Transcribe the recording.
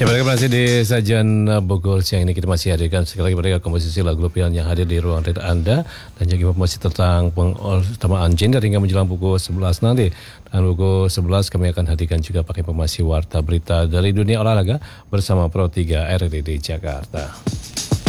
Ya, mereka masih di sajian Bogor siang ini kita masih hadirkan sekali lagi mereka komposisi lagu pilihan yang hadir di ruang redaksi Anda dan juga informasi tentang pengutamaan gender hingga menjelang pukul 11 nanti. Dan pukul 11 kami akan hadirkan juga pakai informasi warta berita dari dunia olahraga bersama Pro 3 RRD Jakarta.